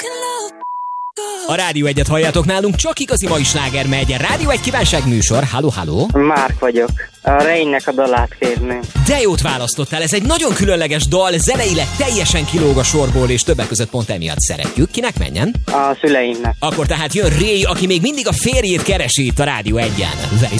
A Rádió 1-et halljátok nálunk, csak igazi mai sláger megy. Rádió 1 kívánságműsor. Halló. Márk vagyok. A Rainnek a dalát kérném. De jót választottál, ez egy nagyon különleges dal, zeneileg teljesen kilóg a sorból, és többek között pont emiatt szeretjük. Kinek menjen? A szüleimnek. Akkor tehát jön Ray, aki még mindig a férjét keresi itt a Rádió 1-en. Very